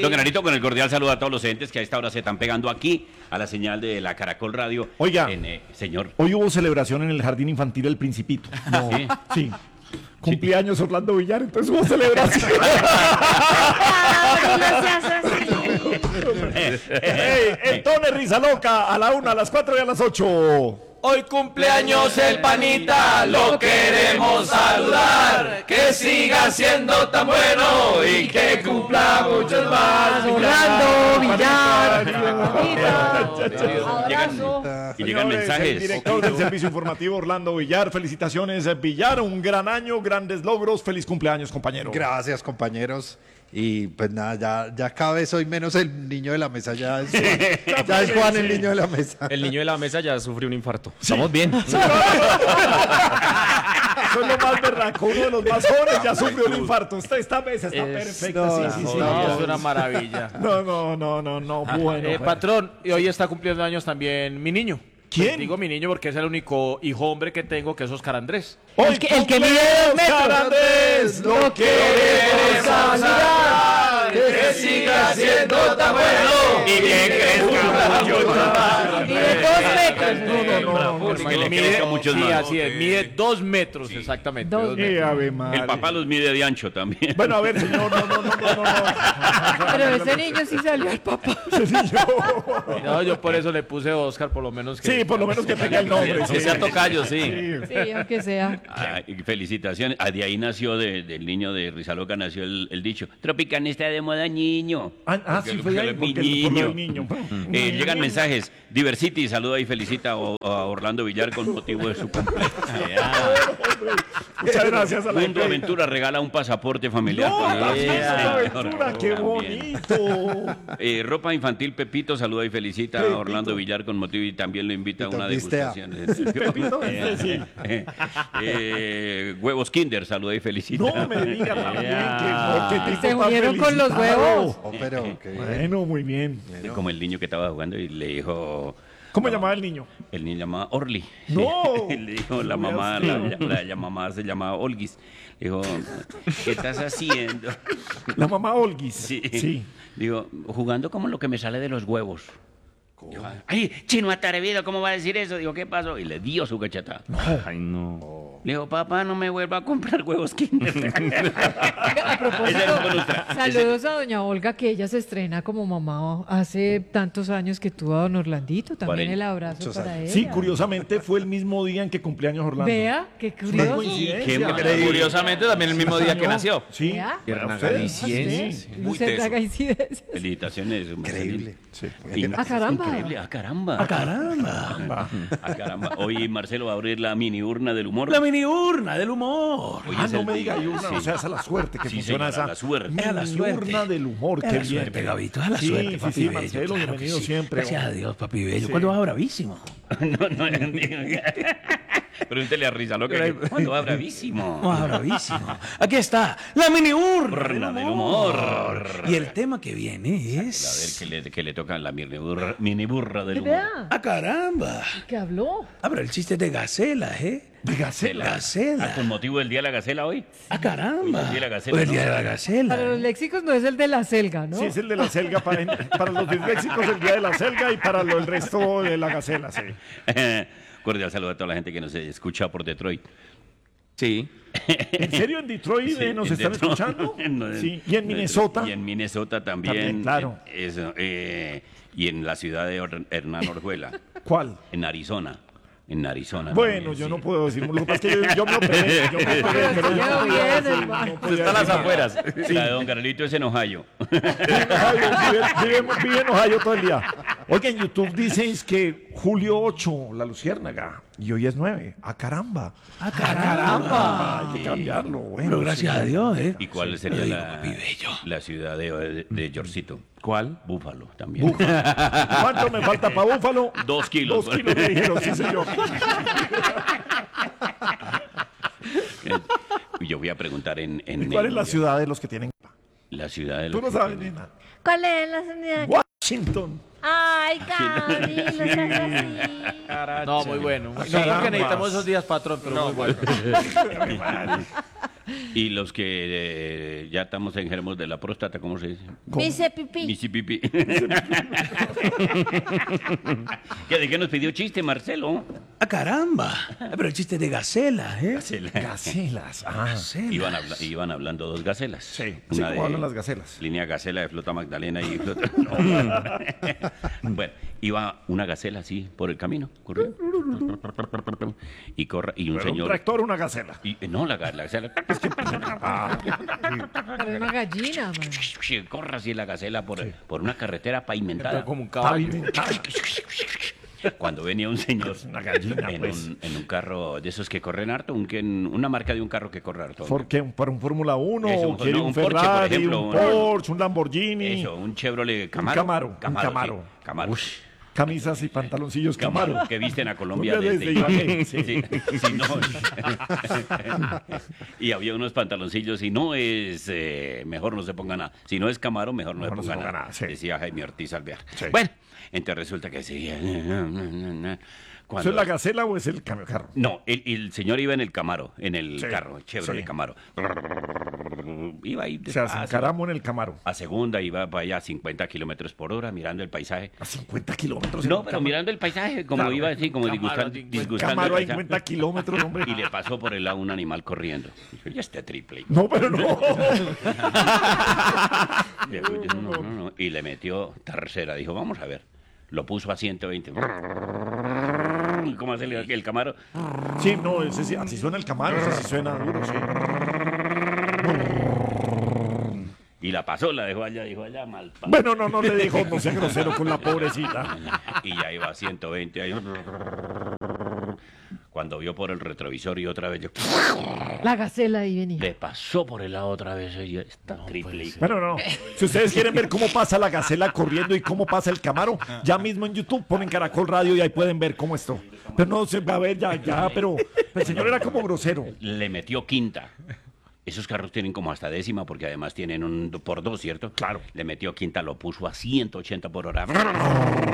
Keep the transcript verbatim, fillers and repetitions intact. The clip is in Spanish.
Don Granito, con el cordial saludo a todos los entes que a esta hora se están pegando aquí a la señal de la Caracol Radio. Oiga, en, eh, señor. Hoy hubo celebración en el Jardín Infantil El Principito. No. Sí. Sí. Cumpleaños Orlando Villar, entonces hubo celebración. No, no seas así. Hey, el Tone Risa Loca a la una, a las cuatro y a las ocho. Hoy cumpleaños el panita, lo queremos saludar. Que siga siendo tan bueno y que cumpla muchos más. Orlando Villar. Llegan, y llegan Señores, mensajes. El director del servicio informativo Orlando Villar, felicitaciones Villar, un gran año, grandes logros, feliz cumpleaños compañero. Gracias, compañeros. Y pues nada, ya, ya cada vez soy menos el niño de la mesa, ya es Juan, ya es Juan el niño de la mesa. El niño de la mesa ya sufrió un infarto. Estamos bien. Eso es lo más berraco, uno de los más jóvenes ya sufrió un infarto. Esta, esta mesa está Es- perfecta, no, sí, sí, sí. No, es una maravilla. No, no, no, no, no, bueno. Eh, bueno. patrón, y hoy está cumpliendo años también mi niño. ¿Quién? Pues digo mi niño porque es el único hijo hombre que tengo, que es Oscar Andrés. Hoy El que- el que mide cumpleaños, dos metros. Oscar Andrés, lo queremos saludar. Que siga siendo tan bueno Y que crezca mucho más. Mide dos metros. No, no, no, Que le Mide- crezca mucho sí, más. así es, mide dos metros exactamente. Dos dos Eh, metros. Ave María. El papá los mide de ancho también. Bueno, a ver, señor, no, no, no, no, no. no. Pero ese niño sí salió al papá. No, yo por eso le puse Oscar, por lo menos que... Sí, por lo menos que tenga el nombre. Que sea tocayo, sí. Sí, aunque sea. Ah, y felicitaciones. Ah, de ahí nació, de- del niño de Rizaloca, nació el, el dicho: Tropicana está de moda, niño. Ah, ah, Porque sí, el- fue ahí, el porque el- por niño. lo del niño. Eh, llegan mensajes. Diversity saluda y felicita a, a Orlando Villar con motivo de su cumpleaños. Muchas gracias a la Mundo gente. Aventura regala un pasaporte familiar. No, con- también Sí, es una señor. aventura, qué También. bonito. Eh, ropa infantil Pepito saluda y felicita a Orlando Villar con motivo y también lo invita a Pepito, una ¿viste a? degustación. Pepito, ¿viste? Sí. Eh, huevos Kinder saluda y felicita. No me diga también que, que tipo Se tan unieron con los felicitado. huevos. Oh, pero que Bueno, muy bien. Como el niño que estaba jugando y le dijo... ¿Cómo la- llamaba el niño? El niño llamaba Orly. No. Le dijo la mamá, la, la- la mamá se llamaba Olguis. Le dijo, ¿qué estás haciendo? La mamá Olguis. Sí. Sí. Digo, jugando como lo que me sale de los huevos. Dijo, ay, chino atrevido, ¿cómo va a decir eso? Digo, ¿qué pasó? Y le dio su cachetada. Ay, no. Le dijo, papá, no me vuelva a comprar huevos Kinder. A propósito, Esa es nuestra- saludos a doña Olga, que ella se estrena como mamá hace tantos años que tuvo a don Orlandito. También cuarenta. el abrazo Muchos para ella. Sí, curiosamente fue el mismo día en que cumpleaños Orlando. Vea, qué Una curioso. coincidencia. Qué Curiosamente, también el mismo día que nació. Sí. Vea. Bueno, Una usted- coincidencia. sí. No Muy se teso. haga incidencias. Felicitaciones. increíble. Sí. Y- Ah, caramba. Increíble, ah, caramba. Ah, caramba. Ah, caramba. Hoy Marcelo va a abrir la mini urna del humor. La mini urna del humor. Hoy Ah, es no el me día. diga, y urna, Sí. o sea, esa es la suerte que Sí, funciona señora, esa. la suerte. Mini A la suerte. urna del humor, A qué la bien. suerte, Gabito, a la sí, suerte, sí, papi sí, bello. Marcelo, Claro que bienvenido sí. siempre. Gracias a Dios, papi bello. Sí. ¿Cuándo va bravísimo? No, no, pregúntele a Risa Loca. ¿Cuándo va bravísimo? Va bravísimo. Aquí está, la mini urna Urna del humor. Y el tema que viene A ver, es... que le, que le toca la mini burra, mini burra del humor. Vea, ¡Ah, caramba! que habló. Ah, pero el chiste de Gacela, ¿eh? De Gacela. Gacela. Ah, con motivo del Día de la Gacela hoy. ¡Ah, caramba! Hoy es el día de la gacela, Hoy es el ¿no? día de la Gacela. Para los léxicos no es el de la selga, ¿no? Sí, es el de la selga. Para, para los disléxicos, el día de la selga y para lo, el resto de la gacela, sí. Cordial saludo a toda la gente que nos escucha por Detroit. Sí. ¿En serio en Detroit eh, Sí, nos en están Detroit. escuchando? En- Sí. ¿Y en Minnesota? Y en Minnesota también. También, claro. eh, Eso, eh, y en la ciudad de Or- Hernán Orjuela, ¿Cuál? en Arizona. En Arizona. Bueno, también, yo sí. no puedo decir. Lo que pasa es que yo, yo me operé. Yo me operé, Pero pero sí yo quedó no podía bien, decir, hermano. no podía Está a las decir. afueras. La de Don Carlito es en Ohio. Ohio, vive, vive- vive en Ohio todo el día. Oiga, en YouTube dices que julio ocho, la luciérnaga, y hoy es nueve. ¡Ah, caramba! ¡Ah, caramba! Hay que cambiarlo, bueno. Pero gracias sí. a Dios, ¿eh? ¿Y cuál sería Lo digo, la, papi bello. la ciudad de, de Yorcito? ¿Cuál? Búfalo también. ¿Cuánto me falta para Búfalo? Dos kilos. Dos kilos me dijeron, sí, señor. Yo voy a preguntar en... en ¿Y cuál es la en- ciudad de los que tienen? La ciudad de Tú los no que sabes, tienen- nena. ¿Cuál es la unidad? Washington. Ay, Gaby, no seas así. No, muy bueno. No, Caramba. porque necesitamos esos días, patrón, pero muy bueno. Y los que eh, ya estamos enfermos de la próstata, ¿cómo se dice? Dice pipí. Misi pipi. ¿Qué, ¿De qué nos pidió chiste, Marcelo? ¡Ah, caramba! Pero el chiste de Gacela, ¿eh? Gacela. Gacelas. Ah, Gacela. Iban, habla- iban hablando dos gacelas. sí. Sí, como hablan las gacelas. Línea Gacela de Flota Magdalena y Flota... Bueno, iba una gacela así por el camino, corrió. Y, corra, y un Pero un señor... tractor, una gacela. Y, eh, no, la, ga- la gacela... Era una gallina, man. Corre así la gacela por, por una carretera pavimentada. Como un caballo. Pavimentada. Cuando venía un señor una gallina, en, pues. un, en un carro de esos que corren harto, un, que en- una marca de un carro que corre harto. ¿Por qué? ¿Para un Fórmula uno? Eso, ¿O un- quiere no, un, un Porsche, por Ferrari, ejemplo, un un- Porsche, un Lamborghini? Eso, un Chevrolet Camaro. Camaro, un Camaro. sí, Camaro. Camisas y pantaloncillos Camaro, Camaro. que visten a Colombia Colombia desde, desde Ibagué. Ibagué, sí. Sí, sí, no. Y había unos pantaloncillos, si no es, eh, mejor no se ponga nada. Si no es Camaro, mejor no Mejor no se se ponga ponga nada. nada, sí. Decía Jaime Ortiz Alvear. Sí. Bueno, entonces resulta que sí. ¿Eso es la gacela o es el cambio carro? No, el, el señor iba en el Camaro, en el Sí, carro, Chevrolet sí. Camaro. Iba ahí O sea, se despacio. encaramos en el Camaro. A segunda iba para allá a cincuenta kilómetros por hora mirando el paisaje. A cincuenta kilómetros. en No, un pero Camaro. mirando el paisaje, como Claro. iba así, como Camaro, disgustan- cincuenta. disgustando Camaro el a paisaje. cincuenta kilómetros, hombre. Y le pasó por el lado un animal corriendo. Dijo, ya este triple. No, pero no. Dijo, no, no, no. Y le metió tercera. Dijo, vamos a ver. Lo puso a ciento veinte. ¿Cómo hace el, el Camaro? Sí, no, ese sí, así suena el Camaro, ese sí suena duro, sí. Y la pasó, la dejó allá, dijo allá, mal. pa- Bueno, no, no le dijo, no sea grosero con la pobrecita. Y ya iba a ciento veinte. Ahí. Cuando vio por el retrovisor y otra vez yo, La gacela ahí venía. le pasó por el lado otra vez. Ella está triple. Bueno, no. Si ustedes quieren ver cómo pasa la gacela corriendo y cómo pasa el Camaro, ya mismo en YouTube ponen Caracol Radio y ahí pueden ver cómo esto. Pero no se va a ver ya, ya, pero el señor era como grosero. Le metió quinta. Esos carros tienen como hasta décima porque además tienen un por dos, ¿cierto? Claro. Le metió quinta, lo puso a ciento ochenta por hora.